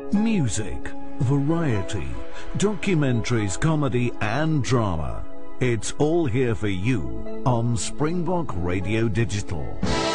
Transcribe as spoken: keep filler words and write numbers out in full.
Music, variety, documentaries, comedy and drama. It's all here for you on Springbok Radio Digital.